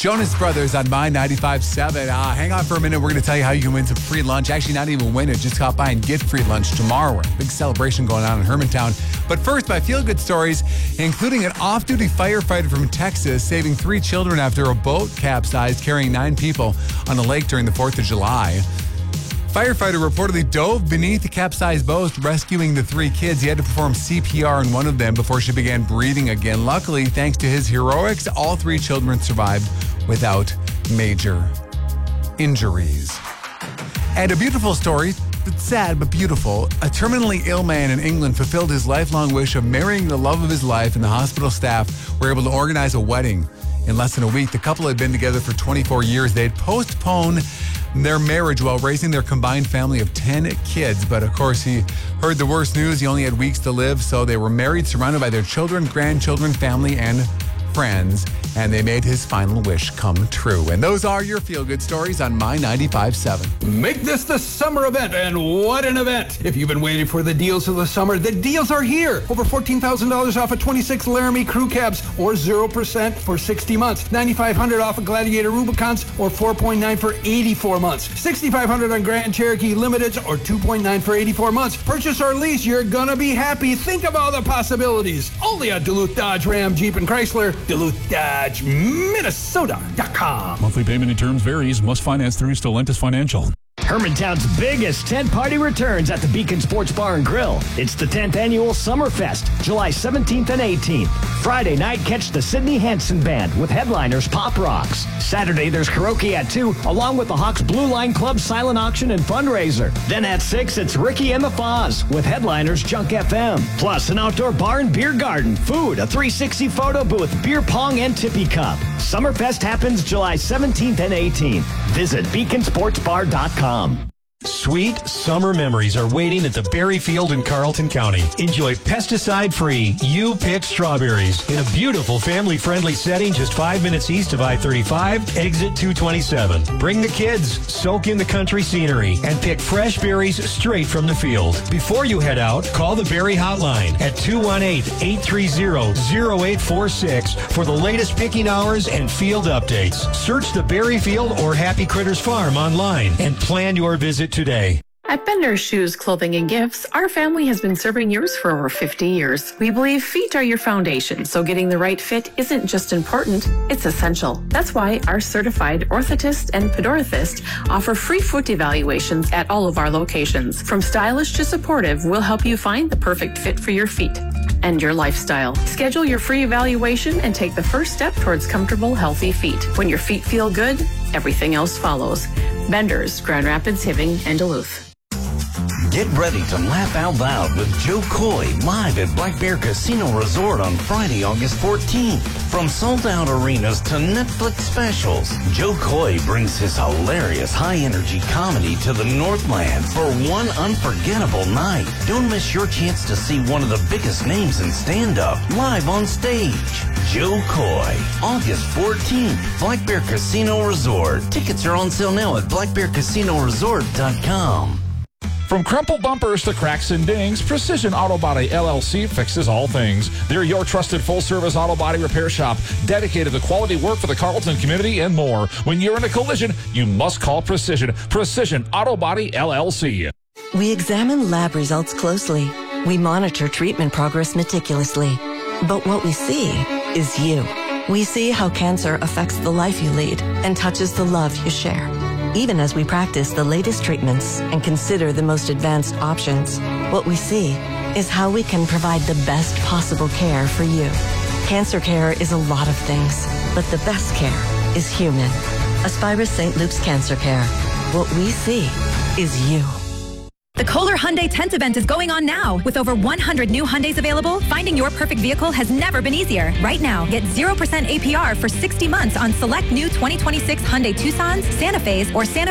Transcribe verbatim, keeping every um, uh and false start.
Jonas Brothers on My ninety-five point seven. Uh, hang on for a minute. We're going to tell you how you can win some free lunch. Actually, not even win it. Just hop by and get free lunch tomorrow. Big celebration going on in Hermantown. But first, my feel-good stories, including an off-duty firefighter from Texas saving three children after a boat capsized carrying nine people on a lake during the fourth of July. Firefighter reportedly dove beneath the capsized boat, rescuing the three kids. He had to perform C P R on one of them before she began breathing again. Luckily, thanks to his heroics, all three children survived without major injuries. And a beautiful story, it's sad but beautiful. A terminally ill man in England fulfilled his lifelong wish of marrying the love of his life, and the hospital staff were able to organize a wedding in less than a week. The couple had been together for twenty-four years. They'd postponed their marriage while raising their combined family of ten kids. But of course, he heard the worst news. He only had weeks to live. So they were married, surrounded by their children, grandchildren, family, and friends. And they made his final wish come true. And those are your feel-good stories on My ninety-five point seven. Make this the summer event, and what an event. If you've been waiting for the deals of the summer, the deals are here. Over fourteen thousand dollars off of twenty-six Laramie crew cabs, or zero percent for sixty months. nine thousand five hundred dollars off of Gladiator Rubicons, or four point nine for eighty-four months. six thousand five hundred dollars on Grand Cherokee Limiteds, or two point nine for eighty-four months. Purchase or lease, you're gonna be happy. Think of all the possibilities. Only at Duluth Dodge Ram Jeep and Chrysler. Duluth Dodge Minnesota dot com. Monthly payment and terms varies. Must finance through Stellantis Financial. Hermantown's biggest tent party returns at the Beacon Sports Bar and Grill. It's the tenth annual Summerfest, July seventeenth and eighteenth. Friday night, catch the Sidney Hansen Band with headliners Pop Rocks. Saturday, there's karaoke at two, along with the Hawks Blue Line Club silent auction and fundraiser. Then at six, it's Ricky and the Foz with headliners Junk F M. Plus, an outdoor bar and beer garden, food, a three sixty photo booth, beer pong, and tippy cup. Summerfest happens July seventeenth and eighteenth. Visit beacon sports bar dot com. Sweet summer memories are waiting at the Berry Field in Carlton County. Enjoy pesticide-free, you-pick strawberries in a beautiful family-friendly setting just five minutes east of I thirty-five, exit two twenty-seven. Bring the kids, soak in the country scenery, and pick fresh berries straight from the field. Before you head out, call the Berry Hotline at two one eight, eight three zero, zero eight four six for the latest picking hours and field updates. Search the Berry Field or Happy Critters Farm online and plan your visit today. At Bender's Shoes, Clothing, and Gifts, our family has been serving yours for over fifty years. We believe feet are your foundation, so getting the right fit isn't just important, it's essential. That's why our certified orthotist and podorthist offer free foot evaluations at all of our locations. From stylish to supportive, we'll help you find the perfect fit for your feet and your lifestyle. Schedule your free evaluation and take the first step towards comfortable, healthy feet. When your feet feel good, everything else follows. Bender's, Grand Rapids, Hibbing, and Duluth. Get ready to laugh out loud with Joe Coy live at Black Bear Casino Resort on Friday, August fourteenth. From sold-out arenas to Netflix specials, Joe Coy brings his hilarious high-energy comedy to the Northland for one unforgettable night. Don't miss your chance to see one of the biggest names in stand-up live on stage. Joe Coy, August fourteenth, Black Bear Casino Resort. Tickets are on sale now at black bear casino resort dot com. From crumpled bumpers to cracks and dings, Precision Auto Body L L C fixes all things. They're your trusted full-service auto body repair shop, dedicated to quality work for the Carlton community and more. When you're in a collision, you must call Precision. Precision Auto Body L L C. We examine lab results closely. We monitor treatment progress meticulously. But what we see is you. We see how cancer affects the life you lead and touches the love you share. Even as we practice the latest treatments and consider the most advanced options, what we see is how we can provide the best possible care for you. Cancer care is a lot of things, but the best care is human. Aspirus Saint Luke's Cancer Care. What we see is you. The Kohler Hyundai Tent Event is going on now. With over one hundred new Hyundais available, finding your perfect vehicle has never been easier. Right now, get zero percent A P R for sixty months on select new twenty twenty-six Hyundai Tucsons, Santa Fe's, or Santa